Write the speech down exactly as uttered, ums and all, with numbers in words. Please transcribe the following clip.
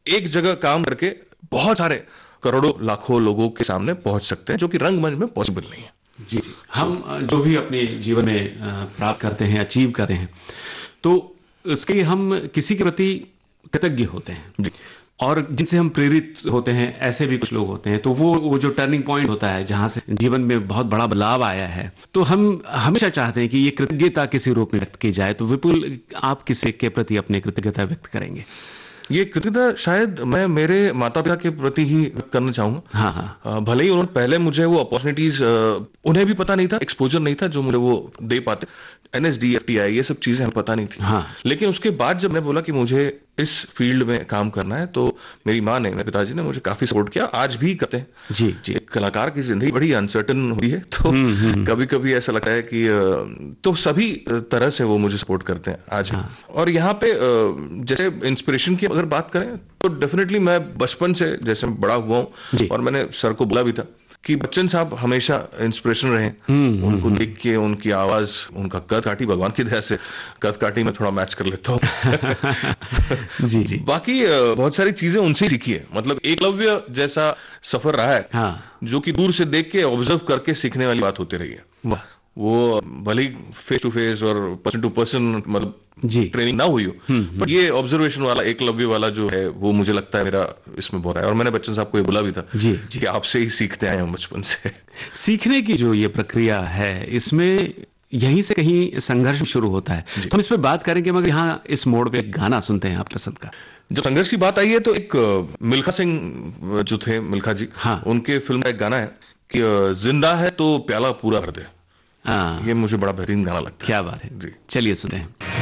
एक जगह काम करके बहुत सारे करोड़ों लाखों लोगों के सामने पहुंच सकते हैं, जो कि रंगमंच में पॉसिबल नहीं है। जी जी। हम अ, जो भी अपने जीवन में अ, प्राप्त करते हैं, अचीव करते हैं, तो उसके लिए हम किसी के प्रति कृतज्ञ होते हैं, जी। और जिनसे हम प्रेरित होते हैं, ऐसे भी कुछ लोग होते हैं। तो वो वो जो टर्निंग पॉइंट होता है जहां से जीवन में बहुत बड़ा बदलाव आया है, तो हम हमेशा चाहते हैं कि ये कृतज्ञता किसी रूप में व्यक्त की जाए। तो विपुल, आप किसी के प्रति अपनी कृतज्ञता व्यक्त करेंगे? ये कृतज्ञता शायद मैं मेरे माता पिता के प्रति ही करना चाहूंगा। हाँ हाँ। अ, भले ही उन्होंने पहले मुझे वो अपॉर्चुनिटीज, उन्हें भी पता नहीं था, एक्सपोजर नहीं था जो मुझे वो दे पाते। एनएसडी, एफटीआई, ये सब चीजें हमें पता नहीं थी। हाँ। लेकिन उसके बाद जब मैं बोला कि मुझे इस फील्ड में काम करना है, तो मेरी माँ ने, मेरे पिताजी ने मुझे काफी सपोर्ट किया, आज भी करते हैं। जी जी। एक कलाकार की जिंदगी बड़ी अनसर्टन होती है, तो हम्म, हम्म। कभी कभी ऐसा लगता है कि अ, तो सभी तरह से वो मुझे सपोर्ट करते हैं आज भी। हाँ। और यहाँ पे अ, जैसे इंस्पिरेशन की अगर बात करें, तो डेफिनेटली मैं बचपन से जैसे बड़ा हुआ जी। हूँ, और मैंने सर को बोला भी था कि बच्चन साहब हमेशा इंस्पिरेशन रहे। हम्म, उनको हम्म, देख के, उनकी आवाज, उनका कद काठी, भगवान की दया से कद काठी में थोड़ा मैच कर लेता हूँ। जी जी। बाकी अ, बहुत सारी चीजें उनसे ही सीखी है। मतलब एकलव्य जैसा सफर रहा है, हाँ। जो कि दूर से देख के, ऑब्जर्व करके सीखने वाली बात होती रही है। वाह। वो भले ही फेस टू फेस और पर्सन टू पर्सन मतलब जी। ट्रेनिंग ना हुई हो, हम्म, बट ये ऑब्जर्वेशन वाला, एकलव्य वाला जो है, वो मुझे लगता है मेरा इसमें बहुत है। और मैंने बच्चन साहब को ये बोला भी था जी जी। कि आपसे ही सीखते आए हम बचपन से। सीखने की जो ये प्रक्रिया है, इसमें यहीं से कहीं संघर्ष शुरू होता है। तो हम इस पे बात करेंगे, मगर यहाँ इस मोड़ पे एक गाना सुनते हैं आप पसंद का। जब संघर्ष की बात आई है, तो एक अ, मिल्खा सिंह जो थे, मिल्खा जी, हाँ। उनके फिल्म का एक गाना है कि अ, जिंदा है तो प्याला पूरा कर दे। हाँ, ये मुझे बड़ा बेहतरीन गाना लगता है। क्या बात है। जी। चलिए सुनते हैं।